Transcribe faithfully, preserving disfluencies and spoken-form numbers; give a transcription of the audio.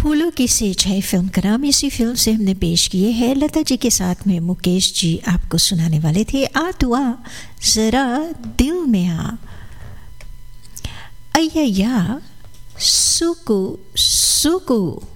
फूलों की सेज है फिल्म का नाम। इसी फिल्म से हमने पेश किए हैं लता जी के साथ में मुकेश जी आपको सुनाने वाले थे आ तू आ जरा दिल में आ। अय्या सुकु सुकु